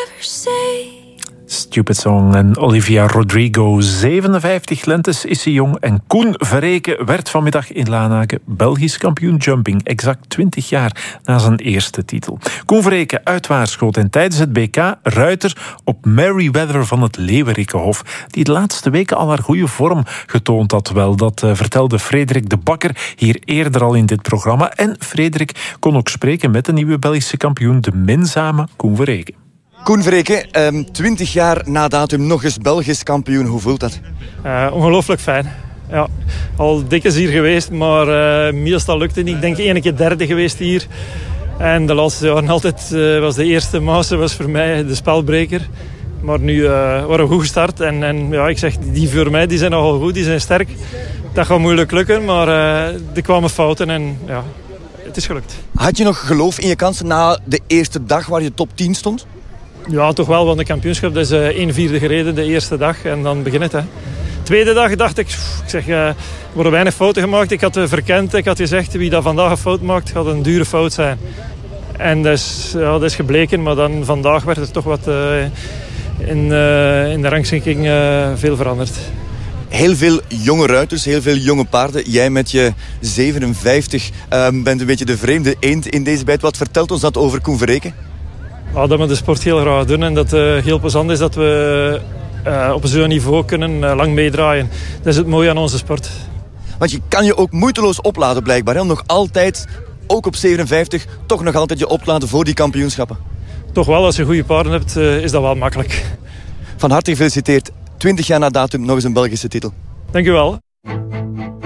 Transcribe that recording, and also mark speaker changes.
Speaker 1: ever say.
Speaker 2: Stupid Song en Olivia Rodrigo. 57 lentes is ze jong. En Koen Verreken werd vanmiddag in Lanaken Belgisch kampioen jumping. Exact 20 jaar na zijn eerste titel. Koen Verreken uitwaarts schoot en tijdens het BK ruiter op Merryweather van het Leeuwerikkenhof, die de laatste weken al haar goede vorm getoond had wel. Dat vertelde Frederik de Bakker hier eerder al in dit programma. En Frederik kon ook spreken met de nieuwe Belgische kampioen, de minzame Koen Verreken.
Speaker 3: Koen Verreken, 20 jaar na datum nog eens Belgisch kampioen. Hoe voelt dat?
Speaker 4: Ongelooflijk fijn. Ja, al dikwijls hier geweest, maar meestal lukte het niet. Ik denk 1 keer derde geweest hier. En de laatste jaren altijd was de eerste Maassen was voor mij de spelbreker. Maar nu waren we goed gestart. En ja, ik zeg, die voor mij die zijn nogal goed, die zijn sterk. Dat gaat moeilijk lukken, maar er kwamen fouten en ja, het is gelukt.
Speaker 3: Had je nog geloof in je kansen na de eerste dag waar je top 10 stond?
Speaker 4: Ja, toch wel, want de kampioenschap dat is 1/4 gereden de eerste dag en dan begint het. Hè. Tweede dag dacht ik zeg, er worden weinig fouten gemaakt. Ik had verkend, ik had gezegd, wie dat vandaag een fout maakt, gaat een dure fout zijn. En dat is gebleken, maar dan vandaag werd er toch wat in de rangschikking veel veranderd.
Speaker 3: Heel veel jonge ruiters, heel veel jonge paarden. Jij met je 57 bent een beetje de vreemde eend in deze bijt. Wat vertelt ons dat over Koen Verreken?
Speaker 4: Dat we de sport heel graag doen en dat het heel plezant is dat we op zo'n niveau kunnen lang meedraaien. Dat is het mooie aan onze sport.
Speaker 3: Want je kan je ook moeiteloos opladen blijkbaar. Hè? Nog altijd, ook op 57, toch nog altijd je opladen voor die kampioenschappen.
Speaker 4: Toch wel, als je goede paarden hebt, is dat wel makkelijk.
Speaker 3: Van harte gefeliciteerd. 20 jaar na datum nog eens een Belgische titel.
Speaker 4: Dank u wel.